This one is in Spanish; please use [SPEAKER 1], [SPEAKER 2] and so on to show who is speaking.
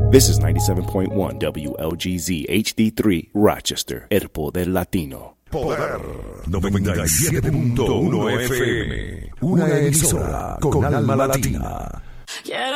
[SPEAKER 1] This is 97.1 WLGZ HD3 Rochester, El Poder Latino.
[SPEAKER 2] Poder 97.1 FM. Una emisora con alma latina.